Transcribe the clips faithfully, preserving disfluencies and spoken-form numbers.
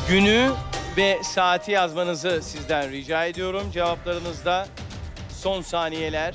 Günü ve saati yazmanızı sizden rica ediyorum. Cevaplarınızda son saniyeler.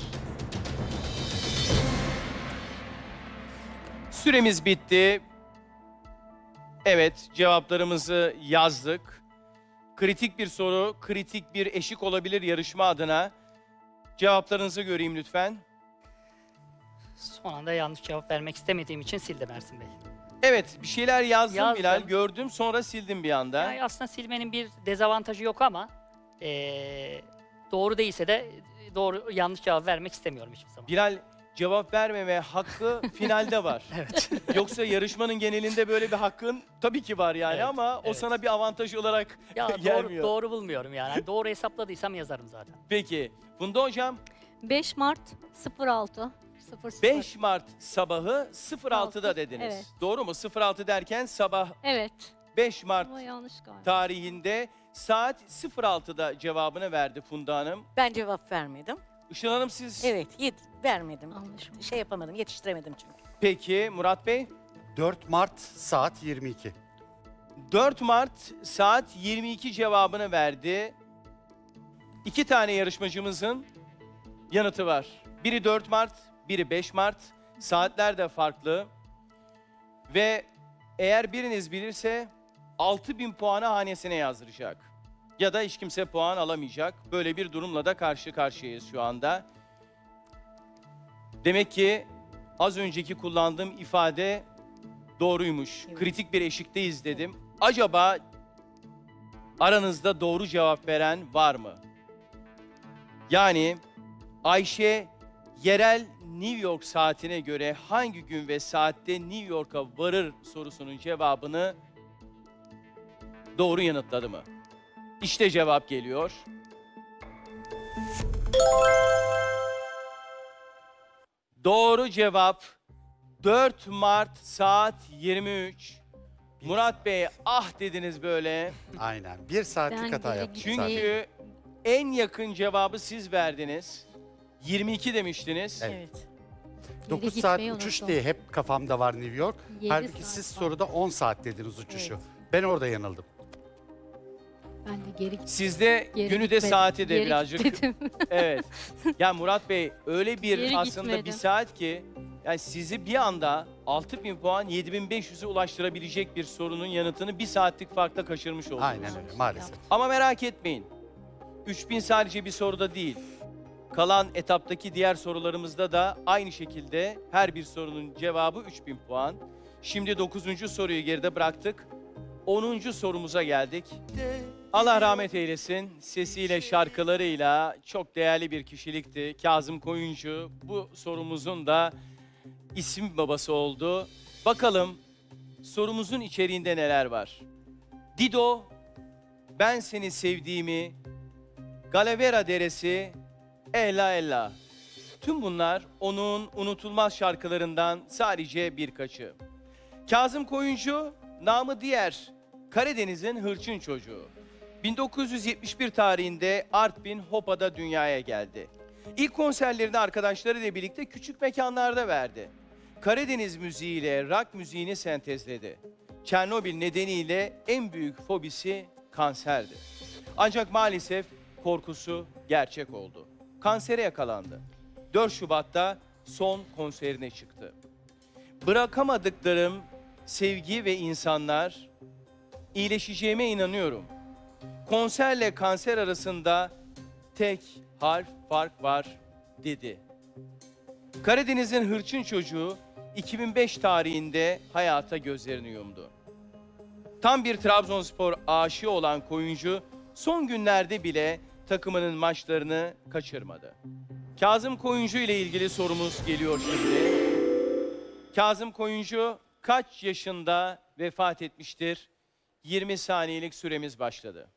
Süremiz bitti. Evet, cevaplarımızı yazdık. Kritik bir soru, kritik bir eşik olabilir yarışma adına. Cevaplarınızı göreyim lütfen. Son anda yanlış cevap vermek istemediğim için sildim Ersin Bey. Evet, bir şeyler yazdım, Yazdım. Bilal. Gördüm, sonra sildim bir anda. Yani aslında silmenin bir dezavantajı yok ama eee, doğru değilse de doğru yanlış cevap vermek istemiyorum hiçbir zaman. Bilal, cevap vermeme hakkı finalde var. Evet. Yoksa yarışmanın genelinde böyle bir hakkın tabii ki var yani, Evet, ama o evet. sana bir avantaj olarak Ya doğru, gelmiyor. doğru bulmuyorum yani. Hani doğru hesapladıysam yazarım zaten. Peki, Funda Hocam, beş Mart sıfır altı sıfır sıfır. beş Mart sabahı sıfır altıda Altı, dediniz. evet. Doğru mu? sıfır altı derken sabah Evet. beş Mart Ama yanlış galiba. tarihinde saat sıfır altıda cevabını verdi Funda Hanım. Ben cevap vermedim. Işıl Hanım siz? Evet, yet vermedim. Anlaşıldı. Şey yapamadım, yetiştiremedim çünkü. Peki, Murat Bey? dört Mart saat yirmi iki. dört Mart saat yirmi iki cevabını verdi. İki tane yarışmacımızın yanıtı var. Biri dört Mart, biri beş Mart. Saatler de farklı. Ve eğer biriniz bilirse altı bin puanı hanesine yazdıracak. Ya da hiç kimse puan alamayacak. Böyle bir durumla da karşı karşıyayız şu anda. Demek ki az önceki kullandığım ifade doğruymuş. Evet. Kritik bir eşikteyiz dedim. Acaba aranızda doğru cevap veren var mı? Yani Ayşe yerel New York saatine göre hangi gün ve saatte New York'a varır sorusunun cevabını doğru yanıtladı mı? İşte cevap geliyor. Doğru cevap dört Mart saat yirmi üç. Murat Bey ah dediniz böyle. Aynen. Bir saatlik Ben hata geri yaptım gitmeyi- zaten. Çünkü en yakın cevabı siz verdiniz. yirmi iki demiştiniz. Evet. Evet. dokuz Geri saat gitmeyi uçuş unuttum. diye hep kafamda var New York. Yedi Halbuki saat siz var. soruda on saat dediniz uçuşu. Evet. Ben orada yanıldım. Ben de geri gittim. Sizde Geri günü de gitmedim. saati de Geri birazcık. gitmedim. Evet. Ya Murat Bey öyle bir Geri aslında bir gitmedim. saat ki yani sizi bir anda altı bin puan yedi bin beş yüze ulaştırabilecek bir sorunun yanıtını bir saatlik farkla kaçırmış oldunuz. Aynen öyle maalesef. Ama merak etmeyin. üç bin sadece bir soruda değil. Kalan etaptaki diğer sorularımızda da aynı şekilde her bir sorunun cevabı üç bin puan. Şimdi dokuzuncu soruyu geride bıraktık. onuncu sorumuza geldik. Allah rahmet eylesin. Sesiyle, şarkılarıyla çok değerli bir kişilikti. Kazım Koyuncu bu sorumuzun da isim babası oldu. Bakalım sorumuzun içeriğinde neler var? Dido, ben seni sevdiğimi, Galavera Deresi, Ella Ella. Tüm bunlar onun unutulmaz şarkılarından sadece birkaçı. Kazım Koyuncu, namı diğer Karadeniz'in hırçın çocuğu. bin dokuz yüz yetmiş bir tarihinde Artvin Hopa'da dünyaya geldi. İlk konserlerini arkadaşlarıyla birlikte küçük mekanlarda verdi. Karadeniz müziğiyle rock müziğini sentezledi. Çernobil nedeniyle en büyük fobisi kanserdi. Ancak maalesef korkusu gerçek oldu. Kansere yakalandı. dört Şubat'ta son konserine çıktı. Bırakamadıklarım sevgi ve insanlar, iyileşeceğime inanıyorum. Konserle kanser arasında tek harf fark var dedi. Karadeniz'in hırçın çocuğu iki bin beş tarihinde hayata gözlerini yumdu. Tam bir Trabzonspor aşığı olan Koyuncu son günlerde bile takımının maçlarını kaçırmadı. Kazım Koyuncu ile ilgili sorumuz geliyor şimdi. Kazım Koyuncu kaç yaşında vefat etmiştir? yirmi saniyelik süremiz başladı.